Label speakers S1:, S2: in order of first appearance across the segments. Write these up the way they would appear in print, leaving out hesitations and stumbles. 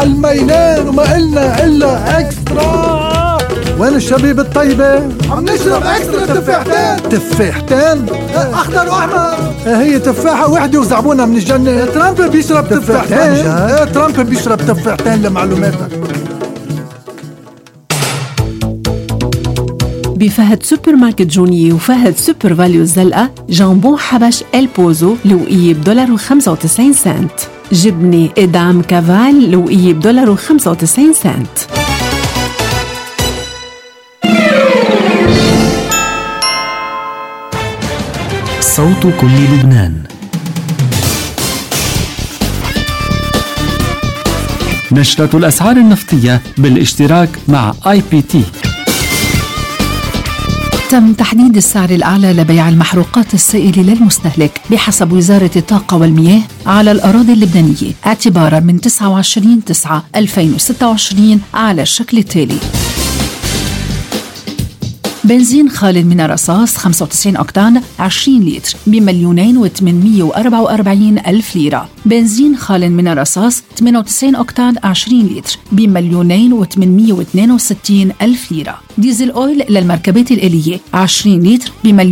S1: عالميلان وما إلنا إلا إكسترا. وين الشبيب الطيبة؟
S2: عم نشرب إكسترا تفاحتين.
S1: تفاحتين؟
S2: أخضر وأحمر.
S1: هي تفاحة وحدة وزعبونها من الجنة.
S2: ترامب بيشرب تفاحتين.
S1: ترامب بيشرب تفاحتين لمعلوماتك.
S3: بفهد سوبر ماركت جونيي وفهد سوبر فاليو الزلقة جامبون حبش البوزو لوقية $1.95. جبنة إدام كافال لوقية $1.95.
S4: صوت كل لبنان. نشرة الأسعار النفطية بالاشتراك مع IPT.
S3: تم تحديد السعر الأعلى لبيع المحروقات السائلة للمستهلك بحسب وزارة الطاقة والمياه على الأراضي اللبنانية اعتباراً من 29/9/2026 على الشكل التالي: بنزين خال من الرصاص 95 أوكتان 20 لتر ب2,844,000 ليرة. بنزين خال من الرصاص 98 أوكتان 20 لتر ب2,862,000 ليرة. ديزل أويل للمركبات الآلية 20 لتر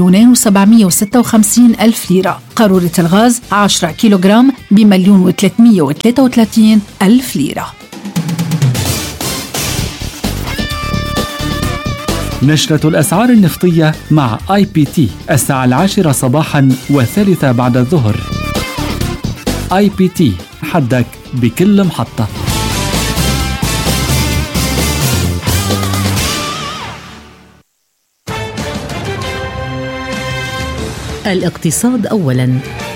S3: ب2,756,000 ليرة. قارورة الغاز 10 كيلوغرام ب1,333,000 ليرة.
S4: نشرة الأسعار النفطية مع IPT الساعة 10 صباحاً و3 بعد الظهر. IPT حدك بكل محطة.
S5: الاقتصاد أولاً.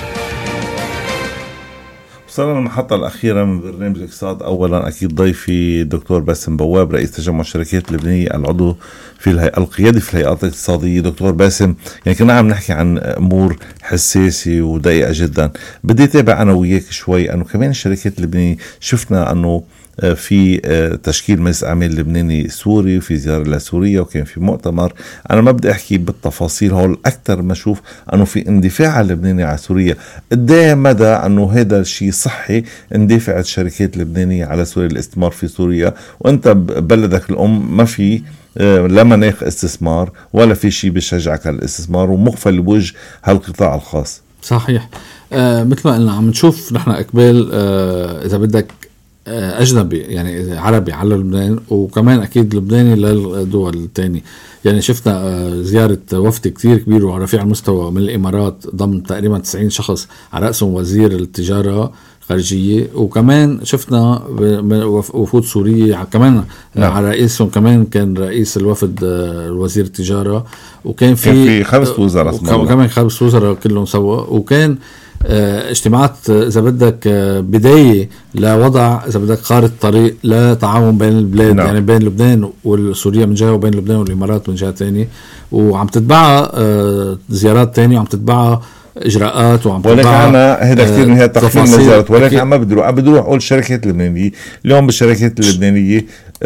S6: وصلنا المحطة الأخيرة من برنامج الاقتصاد أولا. أكيد ضيفي دكتور باسم بواب رئيس تجمع الشركات اللبنانية العضو في القيادي في الهيئات الاقتصادية. دكتور باسم، يعني كنا عم نحكي عن أمور حساسة ودقيقة جدا. بدي أتابع أنا وياك شوي أنه كمان الشركات اللبنانية شفنا أنه في تشكيل مجلس أعمال لبناني سوري وفي زيارة لسوريا وكان في مؤتمر. أنا ما بدي أحكي بالتفاصيل هول أكتر ما أشوف أنه في اندفاع اللبناني على سوريا. قديه مدى أنه هذا الشيء صحي اندفاع الشركات اللبنانية على سوريا الاستثمار في سوريا، وأنت ببلدك الأم ما في لا مناخ استثمار ولا في شيء بيشجعك على الاستثمار ومغفل بوجه هالقطاع الخاص؟
S7: صحيح. مثل ما قلنا عم نشوف نحن إقبال إذا بدك أجنبي يعني عربي على لبنان، وكمان أكيد لبناني للدول التانية. يعني شفنا زيارة وفد كتير كبير ورفيع المستوى من الإمارات ضمن تقريبا 90 شخص على رأسهم وزير التجارة خارجية، وكمان شفنا وفود سورية كمان على رئيسهم كمان كان رئيس الوفد الوزير التجارة، وكان في 5 وزراء كمان 5 وزراء كلهم سوا. وكان اجتماعات إذا بدك بداية لوضع إذا بدك خارطة طريق لتعاون بين البلاد. يعني بين لبنان والسوريا من جهة وبين لبنان والإمارات من جهة تانية، وعم تتبعها زيارات تانية وعم تتبعها إجراءات وعم
S6: ولكن أنا هذا كثير من هي تخفيض الزيارات. ولكن عم بدي أروح أقول الشركات اللبنانية اليوم بالشركات اللبنانية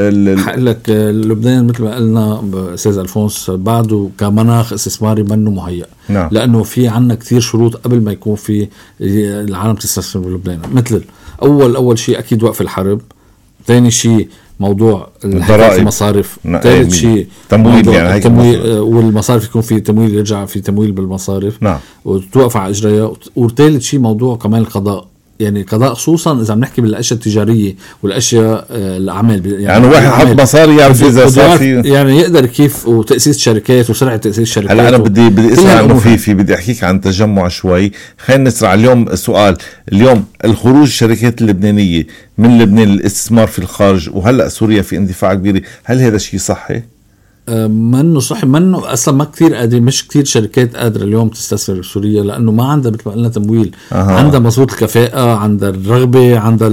S7: لك لبنان مثل ما قلنا أستاذ ألفونس بعده كمناخ استثماري منه مهيأ. لأنه في عنا كثير شروط قبل ما يكون في العالم تستثمر بلبنان. مثل أول شيء أكيد وقف الحرب، ثاني شيء موضوع المصارف، ثالث شيء
S6: تمويل، يعني
S7: التمويل والمصارف يكون في تمويل، يرجع في تمويل بالمصارف وتوقف على إجراءات، وثالث شيء موضوع كمان القضاء. يعني قضاء خصوصا إذا بنحكي بالأشياء التجارية والأشياء الأعمال. يعني
S6: واحد حط مصاري يعرف إذا صار في
S7: يعني يقدر كيف وتأسيس شركات وسرعة تأسيس شركات.
S6: هلا أنا بدي أسمع إنه بدي أحكيك عن تجمع شوي. خلينا نسرع اليوم. السؤال اليوم الخروج الشركات اللبنانية من لبنان للاستثمار في الخارج، وهلأ سوريا في اندفاع كبير، هل هذا شيء صحي؟
S7: منه صحي، منه أصلا. ما كتير قادر، مش كتير شركات قادرة اليوم تستثمر بسوريا لأنه ما عندها مثل ما قلنا تمويل. عندها مظبوط الكفاءة، عندها الرغبة، عندها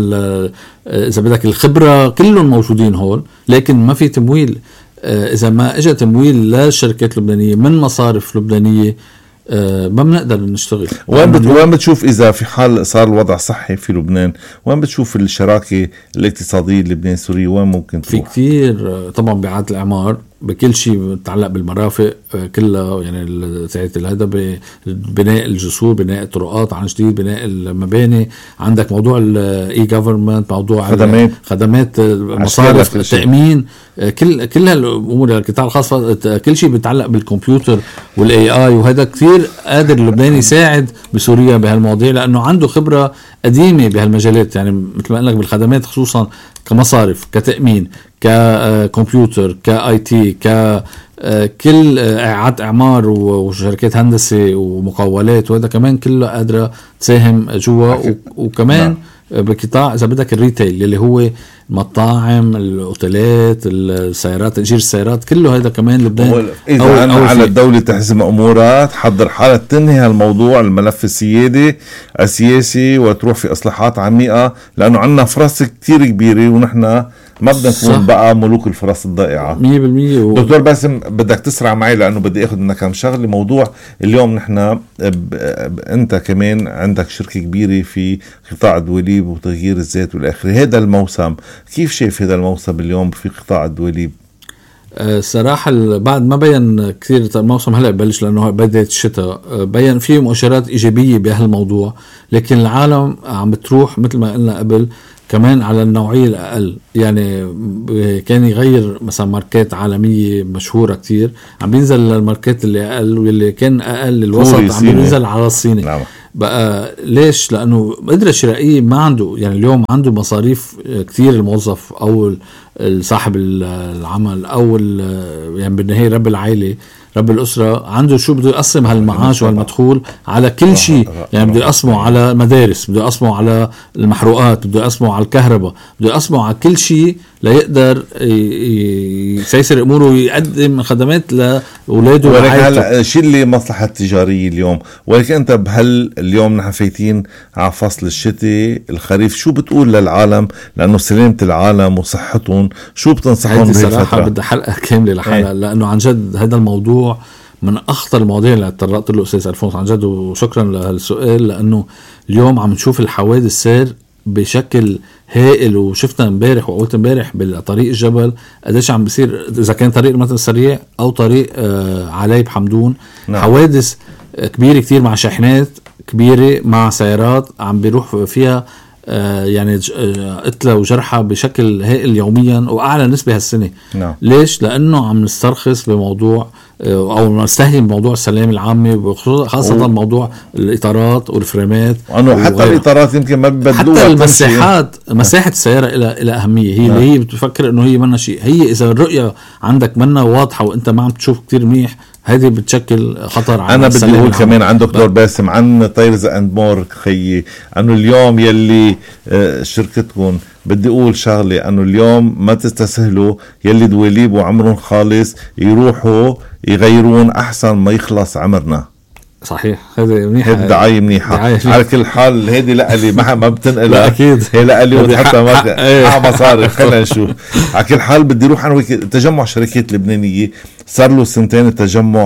S7: إذا بدك الخبرة، كلهم موجودين هون، لكن ما في تمويل. إذا ما إجا تمويل للشركات اللبنانية من مصارف لبنانية ما بنقدر نشتغل.
S6: وين بتشوف إذا في حال صار الوضع صحي في لبنان، وين بتشوف الشراكة الاقتصادية لبنان سوريا وين ممكن تروح؟
S7: في كتير طبعا بإعادة الإعمار بكل شيء متعلق بالمرافق كلها، يعني هذا بناء الجسور، بناء الطرقات عن جديد، بناء المباني. عندك موضوع الاي جوفرمنت، موضوع خدمات مصارف التأمين، كل هالامور، القطاع الخاص، كل شيء بيتعلق بالكمبيوتر والاي اي. وهذا كثير قادر لبنان يساعد بسوريا بهالمواضيع لانه عنده خبره قديمه بهالمجالات. يعني مثل ما قلنا بالخدمات، خصوصا كمصارف، كتأمين، ككمبيوتر، كاي تي، كل إعادة إعمار وشركات هندسة ومقاولات، وهذا كمان كله قادرة تساهم جوا. وكمان بقطاع إذا بدك الريتيل اللي هو المطاعم، الأوتيلات، السيارات، تأجير السيارات، كله هذا كمان لبنان.
S6: إذا أنا على الدولة تحزم أمورها، تحضر حالة تنهي هالموضوع الملف السياسي وتروح في إصلاحات عميقة، لأنه عنا فرص كتير كبيرة ونحن ما بدنا نكون بقى ملوك الفرص الضائعة
S7: 100%.
S6: دكتور باسم، بدك تسرع معي لأنه بدي أخذ منك كم شغلة. موضوع اليوم نحن أنت كمان عندك شركة كبيرة في قطاع الدواليب وتغيير الزيت والآخر. هذا الموسم كيف شايف هذا الموسم اليوم في قطاع الدواليب؟
S7: صراحة بعد ما بين كثير الموسم هلأ بلش لأنه بدأت الشتاء، بين فيه مؤشرات إيجابية بهالموضوع، لكن العالم عم بتروح مثل ما قلنا قبل كمان على النوعية الأقل. يعني كان يغير مثلا ماركات عالمية مشهورة كتير، عم بينزل للماركات اللي أقل، واللي كان أقل الوسط عم بينزل على الصيني.
S6: نعم.
S7: بقى ليش؟ لأنه قدرة شرائية ما عنده. يعني اليوم عنده مصاريف كتير الموظف أو صاحب العمل أو يعني بالنهاية رب العائلة، رب الأسرة، عنده شو بده يقسم هالمعاش والمدخول على كل شيء. يعني بده يقسمه على المدارس، بده يقسمه على المحروقات، بده يقسمه على الكهرباء، بده يقسمه على كل شيء ليقدر يسيسر أموره ويقدم خدمات لأولاده.
S6: ولكن هلا شيء اللي مصلحة تجارية اليوم، ولكن أنت اليوم نحن فايتين على فصل الشتاء الخريف، شو بتقول للعالم لأنه سلامة العالم وصحتهم، شو بتنصحهم
S7: بهالفترة؟ بدها حلقة كاملة لحالها، لأنه عن جد هذا الموضوع من أخطر المواضيع اللي تطرقت له أستاذ ألفونس، عن جد. وشكرا لهالسؤال، لأنه اليوم عم نشوف الحوادث سير بشكل هائل. وشفنا امبارح وقلت امبارح بالطريق الجبل قديش عم بيصير، إذا كان طريق المتن السريع أو طريق علايب حمدون. نعم. حوادث كبيرة كتير مع شاحنات كبيرة، مع سيارات عم بيروح فيها يعني قتلى وجرحى بشكل هائل يوميا، وأعلى نسبة هالسنة.
S6: نعم.
S7: ليش؟ لأنه عم نسترخص بموضوع أو نستهين بموضوع السلام العامة، خاصة موضوع الإطارات والفريمات،
S6: وأنه حتى الإطارات يمكن ما ببدلوها،
S7: حتى المساحات، مساحة السيارة إلى أهمية. هي اللي هي بتفكر إنه هي منا شيء. هي إذا الرؤية عندك منا واضحة وأنت ما عم تشوف كتير منيح، هذه بتشكل خطر على
S6: أنا بدي أقول كمان عن دكتور باسم عن طيرز أند مور خيي، أنه اليوم يلي شركتكم، بدي أقول شغلة، أنه اليوم ما تستسهلوا يلي دواليب وعمرهم خالص يروحوا يغيرون أحسن ما يخلص عمرنا.
S7: صحيح، هذا منيح،
S6: هذه دعاية منيحة على كل حال. هذه لألي ما بتنقلها
S7: أكيد،
S6: هي لألي وتحطها مع مصاري. خلينا نشوف. على كل حال بدي روح أنا تجمع شركات لبنانية، صار له سنتين التجمع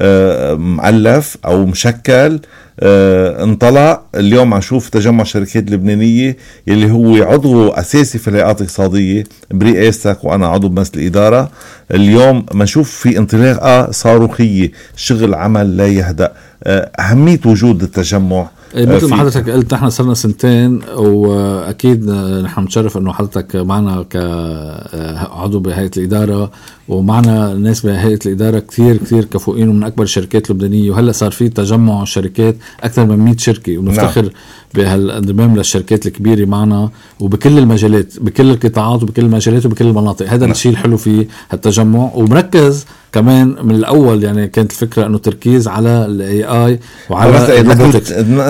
S6: مؤلف أو مشكل، انطلق. اليوم عم نشوف تجمع شركات لبنانية اللي هو عضو أساسي في الهيئات الاقتصادية برئاستك، وأنا عضو بمجلس الإدارة. اليوم ما نشوف في انطلاقة صاروخية، شغل عمل لا يهدأ. أهمية وجود التجمع
S7: مثل ما حضرتك قلت، نحن صرنا سنتين، وأكيد نحن متشرف أنه حضرتك معنا كعضو بهيئة الإدارة، ومعنا ناس بهيئة الإدارة كثير كثير كفؤين ومن أكبر الشركات اللبنانية. وهلأ صار في تجمع شركات أكثر من 100 شركة، ونفتخر بهالانضمام للشركات الكبيرة معنا، وبكل المجالات، بكل القطاعات وبكل المجالات وبكل المناطق. هذا الشيء الحلو في هالتجمع. ومركز كمان من الأول، يعني كانت الفكرة أنه تركيز على الاي اي وعلى الروبوتكس،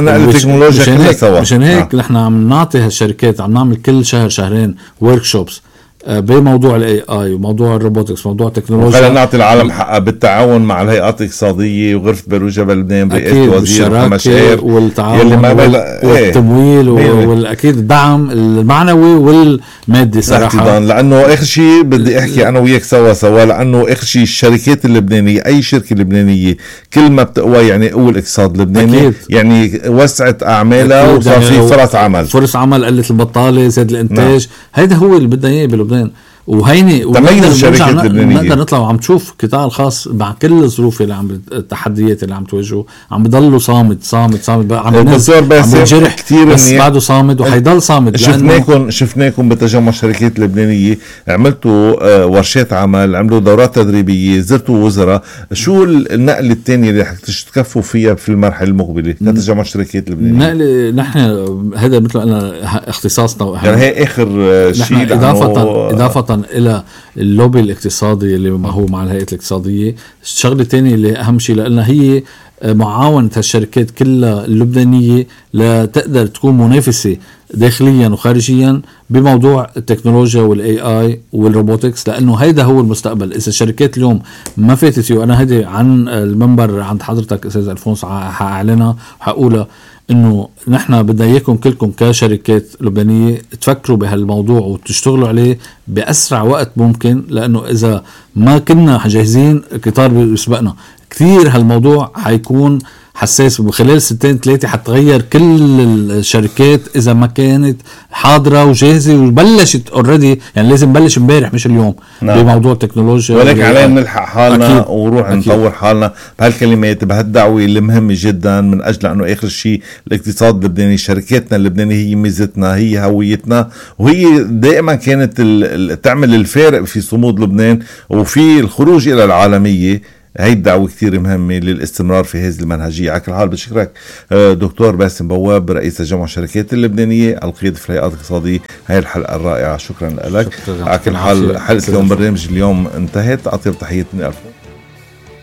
S7: مشان هيك نحن عم نعطي هالشركات، عم نعمل كل شهر شهرين وركشوبس بموضوع الاي اي وموضوع الروبوتكس، موضوع التكنولوجيا.
S6: خلينا نعطي العالم حقها بالتعاون مع الهيئات الاقتصادية وغرفة بيروت جبل لبنان برئاسة وزير محمد شقير،
S7: والتعاون والتمويل والاكيد الدعم المعنوي والمادي صراحة.
S6: لانه اخر شيء بدي احكي انا وياك سوا، لانه اخر شيء الشركات اللبنانية، اي شركة لبنانية كل ما بتقوى يعني قوة الاقتصاد اللبناني أكيد. يعني وسعت اعمالها وصار في فرص عمل،
S7: قلت البطالة، زاد الانتاج. هيدا هو اللي بدنا اياه بلبنان. وهيني
S6: تميز الشركات اللبنانية.
S7: نقدر نطلع وعم تشوف القطاع الخاص مع كل الظروف اللي التحديات اللي عم تواجهه عم بضلوا صامد عم ينجرح كتير بس بعده صامد وحيضل صامد.
S6: شفناكم بتجمع الشركات اللبنانية عملتوا ورشات عمل، عملوا دورات تدريبية، زرتوا وزراء. شو النقلة الثانية اللي حتكفوا فيها في المرحلة المقبلة كتجمع الشركات اللبنانية؟
S7: نحن هذا مثل أن اختصاصنا
S6: يعني هي آخر شيء
S7: إضافة إلى اللوبي الاقتصادي اللي هو مع الهيئة الاقتصادية. الشغلة الثانية اللي أهم شيء لأنها هي معاونة هالشركات كلها اللبنانية لتقدر تكون منافسة داخليا وخارجيا بموضوع التكنولوجيا والاي اي والروبوتكس، لانه هيدا هو المستقبل. اذا الشركات اليوم ما فاتت، وانا هيدي عن المنبر عند حضرتك استاذ الفونس حاعلنها وحقولها، انه نحن بدنا اياكم كلكم كشركات لبنانيه تفكروا بهالموضوع وتشتغلوا عليه باسرع وقت ممكن، لانه اذا ما كنا جاهزين القطار بيسبقنا كثير. هالموضوع حيكون حساس، بخلال 2-3 حتغير كل الشركات إذا ما كانت حاضرة وجاهزة وبلشت اوريدي. يعني لازم نبلش امبارح مش اليوم. نعم. بموضوع التكنولوجيا،
S6: ولكن علينا نلحق حالنا ونروح نطور حالنا بهالكلمات بهالدعوة اللي مهمة جدا، من أجل أنه آخر شيء الاقتصاد اللبناني، شركاتنا اللبنانية هي ميزتنا، هي هويتنا، وهي دائما كانت تعمل الفارق في صمود لبنان وفي الخروج إلى العالمية. هاي الدعوة كتير مهمة للاستمرار في هذه المنهجية. على كل حال بشكرك دكتور باسم بواب، رئيس تجمع الشركات اللبنانية القيادي في الهيئات الاقتصادية، هاي الحلقة الرائعة. شكرا لك. على كل حال حلقة اليوم برنامج اليوم انتهت. أطيب تحية من ألف.